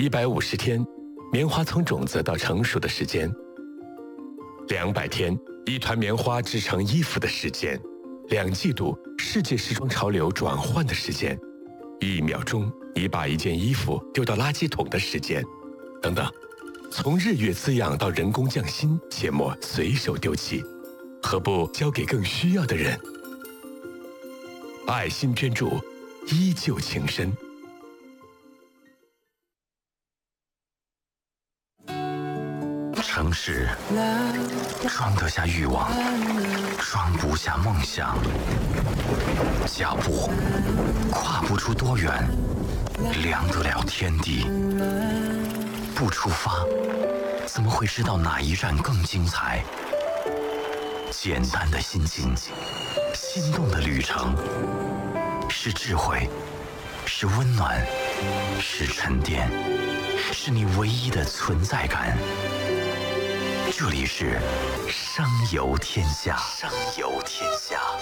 150天，棉花从种子到成熟的时间；200天，一团棉花织成衣服的时间；2季度，世界时装潮流转换的时间；1秒钟，你把一件衣服丢到垃圾桶的时间，等等。从日月滋养到人工匠心，切莫随手丢弃，何不交给更需要的人？爱心捐助，依旧情深。 城市装得下欲望，装不下梦想。脚步跨不出多远，量得了天地。不出发，怎么会知道哪一站更精彩？简单的心境，心动的旅程，是智慧，是温暖，是沉淀，是你唯一的存在感。这里是商游天下。商游天下。